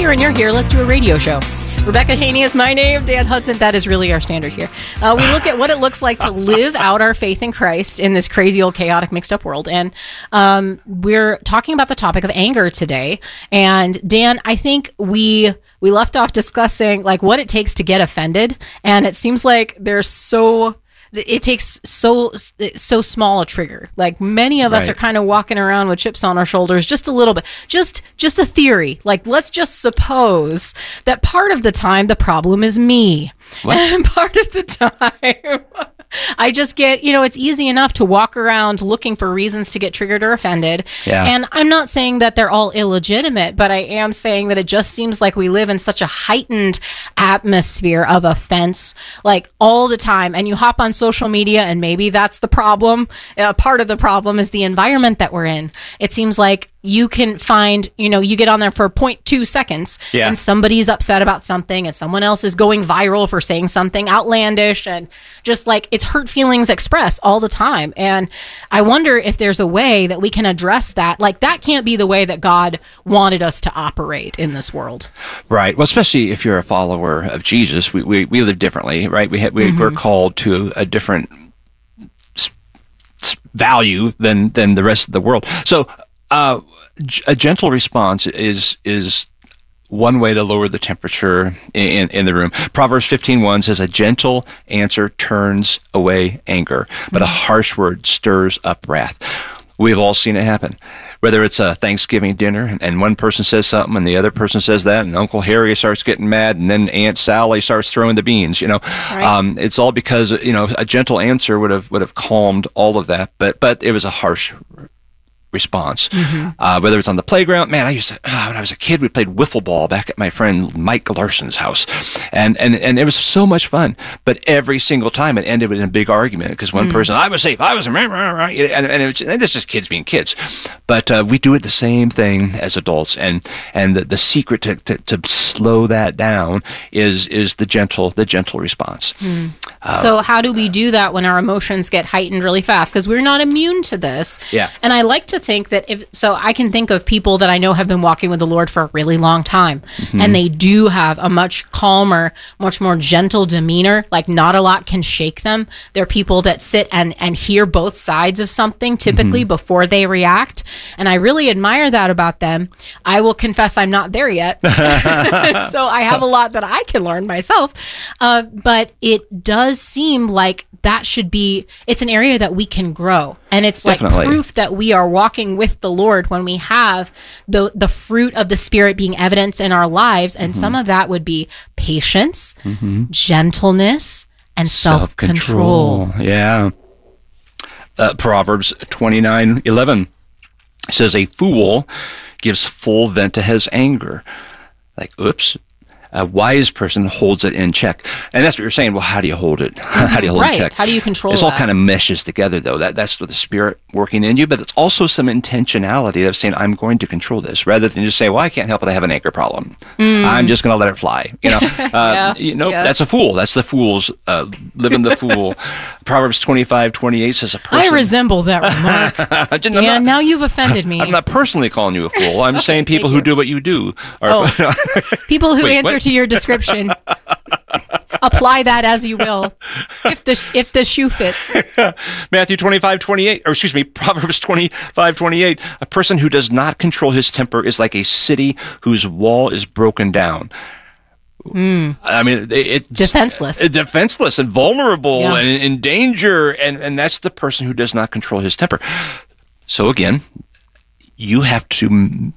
here and you're here. Let's do a radio show. Rebecca Haney is my name. Dan Hudson, that is really our standard here. We look at what it looks like to live out our faith in Christ in this crazy old chaotic mixed up world. And we're talking about the topic of anger today. And Dan, I think we left off discussing like what it takes to get offended. And it seems like it takes so small a trigger. Like many of us are kind of walking around with chips on our shoulders, just a little bit, just a theory. Like, let's just suppose that part of the time the problem is me. What? And part of the time I just get, it's easy enough to walk around looking for reasons to get triggered or offended. Yeah. And I'm not saying that they're all illegitimate, but I am saying that it just seems like we live in such a heightened atmosphere of offense, like all the time. And you hop on social media and maybe that's the problem. Part of the problem is the environment that we're in. It seems like you can find, you get on there for 0.2 seconds and somebody's upset about something and someone else is going viral for saying something outlandish and just like it's hurt feelings expressed all the time. And I wonder if there's a way that we can address that. Like that can't be the way that God wanted us to operate in this world. Right. Well, especially if you're a follower of Jesus, we live differently, right? We're called to a different value than the rest of the world. So, a gentle response is one way to lower the temperature in the room. Proverbs 15:1 says, "A gentle answer turns away anger, but a harsh word stirs up wrath." We've all seen it happen. Whether it's a Thanksgiving dinner and one person says something and the other person says that, and Uncle Harry starts getting mad, and then Aunt Sally starts throwing the beans. Right. It's all because a gentle answer would have calmed all of that, but it was a harsh response. Whether it's on the playground, man, when I was a kid, we played wiffle ball back at my friend Mike Larson's house, and it was so much fun. But every single time it ended in a big argument because one person, I was safe, I was, and it's just kids being kids. But we do it the same thing as adults, and the secret to slow that down is the gentle response. So how do we do that when our emotions get heightened really fast? Because we're not immune to this. Yeah. And I like to think that I can think of people that I know have been walking with the Lord for a really long time, and they do have a much calmer, much more gentle demeanor. Like not a lot can shake them. They're people that sit and hear both sides of something typically before they react. And I really admire that about them. I will confess I'm not there yet. So I have a lot that I can learn myself. But it does seem like it's an area that we can grow. And it's Definitely. Like proof that we are walking with the Lord when we have the fruit of the Spirit being evidence in our lives. And some of that would be patience, gentleness, and self-control. Yeah. Proverbs 29:11 says, "A fool gives full vent to his anger." Like, oops. A wise person holds it in check. And that's what you're saying. Well, how do you hold it? How do you hold it in check? How do you control It all kind of meshes together, though. That's what the Spirit working in you, but it's also some intentionality of saying, I'm going to control this, rather than just say, well, I can't help it, I have an anger problem. I'm just going to let it fly. That's a fool. That's the fool's, living the fool. Proverbs 25:28 says a person... I resemble that remark. Now you've offended me. I'm not personally calling you a fool. I'm saying people who do what you do are... People who answer to your description. Apply that as you will, if the shoe fits. Matthew 25:28, or excuse me, Proverbs 25:28. A person who does not control his temper is like a city whose wall is broken down. I mean, it's defenseless and vulnerable and in danger, and that's the person who does not control his temper. So again, you have to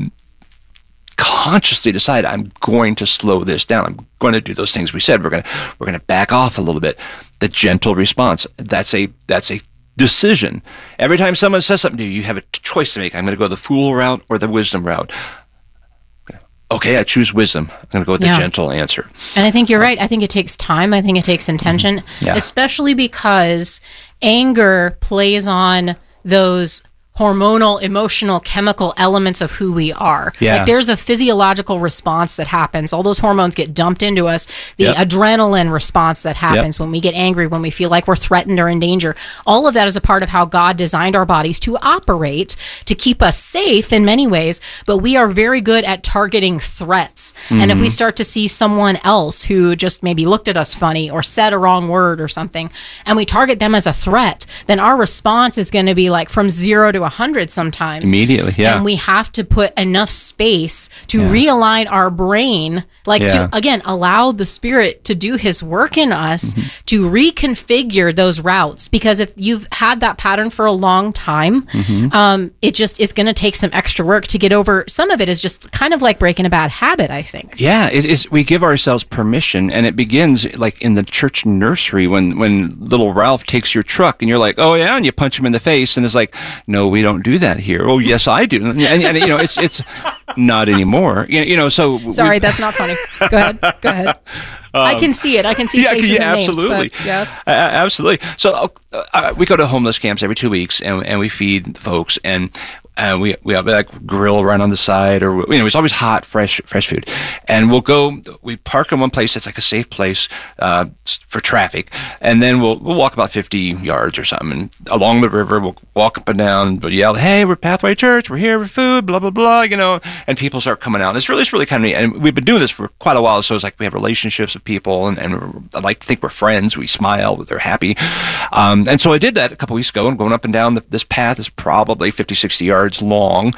consciously decide, I'm going to slow this down. I'm going to do those things we said. We're going to back off a little bit. The gentle response. That's a decision. Every time someone says something to you, you have a choice to make. I'm going to go the fool route or the wisdom route. Okay, I choose wisdom. I'm going to go with the gentle answer. And I think you're right. I think it takes time. I think it takes intention, especially because anger plays on those hormonal, emotional, chemical elements of who we are. Yeah. Like there's a physiological response that happens. All those hormones get dumped into us. The Yep. adrenaline response that happens when we get angry, when we feel like we're threatened or in danger. All of that is a part of how God designed our bodies to operate, to keep us safe in many ways, but we are very good at targeting threats. And if we start to see someone else who just maybe looked at us funny or said a wrong word or something, and we target them as a threat, then our response is going to be like from 0 to 100 sometimes. Immediately, yeah. And we have to put enough space to realign our brain, like to, again, allow the Spirit to do His work in us to reconfigure those routes. Because if you've had that pattern for a long time, it's going to take some extra work to get over. Some of it is just kind of like breaking a bad habit, I think. Yeah, we give ourselves permission, and it begins like in the church nursery when little Ralph takes your truck, and you're like, oh yeah, and you punch him in the face, and it's like, no, we don't do that here. Oh yes, I do, and you know, it's not anymore. You know, so sorry, that's not funny. Go ahead. I can see it. I can see faces and absolutely. names. But, yeah, absolutely. So we go to homeless camps every 2 weeks, and we feed the folks, and we have like grill right on the side, or you know, it's always hot, fresh food. And we park in one place that's like a safe place for traffic, and then we'll walk about 50 yards or something, and along the river we'll walk up and down, but yell, "Hey, we're Pathway Church. We're here for food." Blah blah blah. You know, and people start coming out. And it's really kind of neat. And we've been doing this for quite a while, so it's like we have relationships with people, and I like to think we're friends. We smile, they're happy. And so I did that a couple weeks ago. I'm going up and down this path is probably 50, 60 yards long,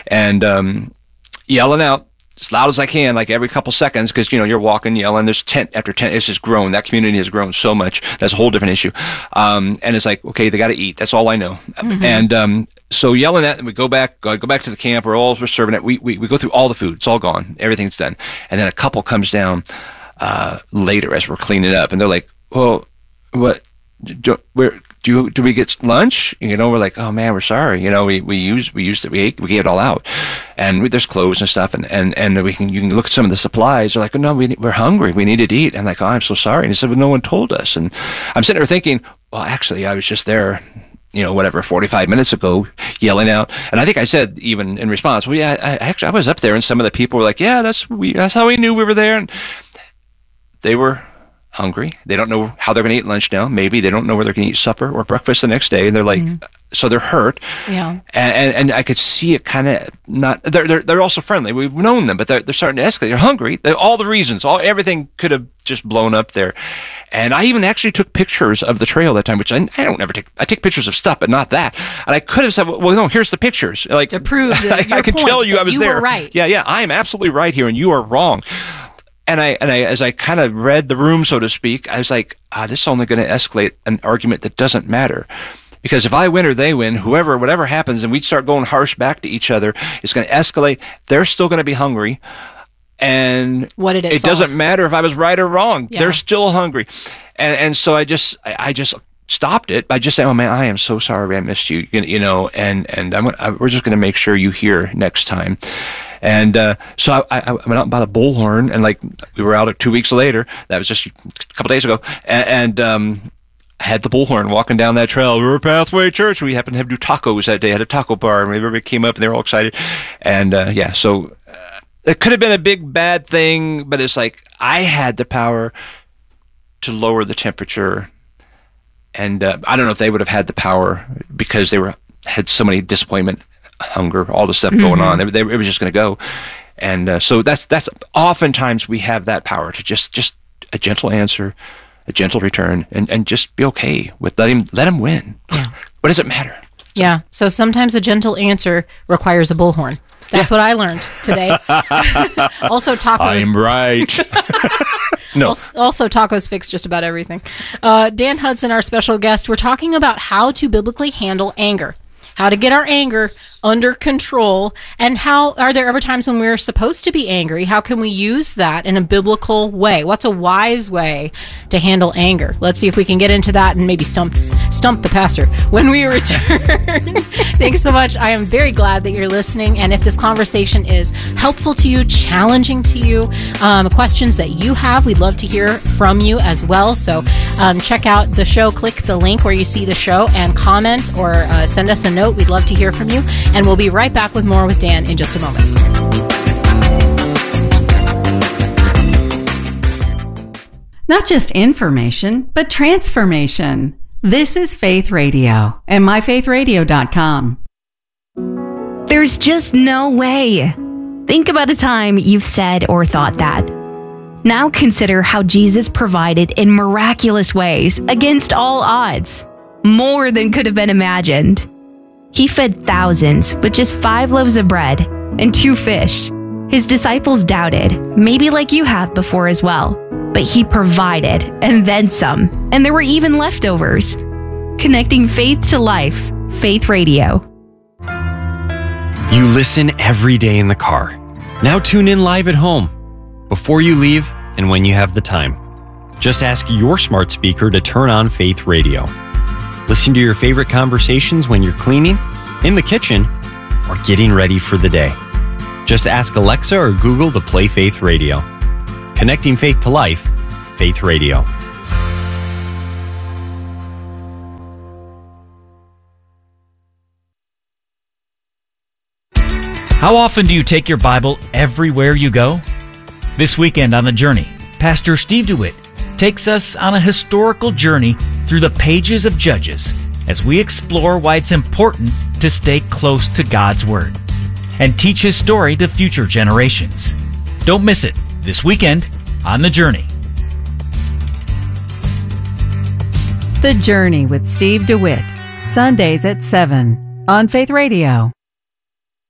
and yelling out as loud as I can, like every couple seconds, because you know you're walking, yelling. There's tent after tent. It's just grown. That community has grown so much. That's a whole different issue. And it's like, okay, they got to eat. That's all I know. And so yelling at, and we go back to the camp. We're serving it. We go through all the food. It's all gone. Everything's done. And then a couple comes down later as we're cleaning up, and they're like, "Well, what? Do we get lunch?" You know, we're like, "Oh man, we're sorry. You know, we gave it all out, and there's clothes and stuff, and you can look at some of the supplies." They're like, "Oh, no, we're hungry. We need to eat." I'm like, "Oh, I'm so sorry." And he said, "Well, no one told us." And I'm sitting there thinking, well, actually, I was just there, you know, 45 minutes ago, yelling out. And I think I said even in response, "Well, yeah, I was up there," and some of the people were like, "Yeah, that's how we knew we were there." And they were hungry. They don't know how they're going to eat lunch now. Maybe they don't know where they're going to eat supper or breakfast the next day. And they're like, so they're hurt. Yeah. And I could see it kind of not, they're also friendly. We've known them, but they're starting to escalate. They're hungry. All the reasons, everything could have just blown up there. And I even actually took pictures of the trail that time, which I don't ever take. I take pictures of stuff, but not that. And I could have said, well, no, here's the pictures. Like, to prove that I can tell you I was there. Were right. Yeah, I am absolutely right here, and you are wrong. And I, as I kind of read the room, so to speak, I was like, this is only going to escalate an argument that doesn't matter. Because if I win or they win, whatever happens, and we start going harsh back to each other, it's going to escalate. They're still going to be hungry. And what did it doesn't matter if I was right or wrong. Yeah. They're still hungry. And so I just stopped it by just saying, "Oh man, I am so sorry I missed you." You know, and we're just going to make sure you hear next time. And so I went out and bought a bullhorn, and like we were out 2 weeks later. That was just a couple days ago, and I had the bullhorn walking down that trail. We were Pathway Church. We happened to do tacos that day. I had a taco bar, and everybody came up, and they were all excited. And so it could have been a big bad thing, but it's like I had the power to lower the temperature, and I don't know if they would have had the power because they had so many disappointment, hunger, all the stuff going on. It was just going to go. And so that's oftentimes we have that power to just a gentle answer, a gentle return, and just be okay with let him win. Yeah. What does it matter? Yeah. So sometimes a gentle answer requires a bullhorn. That's what I learned today. Also, tacos. I'm right. No. Also, tacos fix just about everything. Dan Hudson, our special guest, we're talking about how to biblically handle anger. How to get our anger under control? And how are there ever times when we're supposed to be angry? How can we use that in a biblical way? What's a wise way to handle anger? Let's see if we can get into that and maybe stump the pastor when we return. Thanks so much. I am very glad that you're listening. And if this conversation is helpful to you, challenging to you, questions that you have, we'd love to hear from you as well. So check out the show, click the link where you see the show and comment or send us a note. We'd love to hear from you. And we'll be right back with more with Dan in just a moment. Not just information, but transformation. This is Faith Radio and myfaithradio.com. There's just no way. Think about a time you've said or thought that. Now consider how Jesus provided in miraculous ways against all odds, more than could have been imagined. He fed thousands with just 5 loaves of bread and 2 fish. His disciples doubted, maybe like you have before as well. But he provided, and then some. And there were even leftovers. Connecting faith to life. Faith Radio. You listen every day in the car. Now tune in live at home. Before you leave and when you have the time. Just ask your smart speaker to turn on Faith Radio. Listen to your favorite conversations when you're cleaning, in the kitchen, or getting ready for the day. Just ask Alexa or Google to play Faith Radio. Connecting faith to life, Faith Radio. How often do you take your Bible everywhere you go? This weekend on The Journey, Pastor Steve DeWitt takes us on a historical journey through the pages of Judges as we explore why it's important to stay close to God's Word and teach His story to future generations. Don't miss it this weekend on The Journey. The Journey with Steve DeWitt, Sundays at 7 on Faith Radio.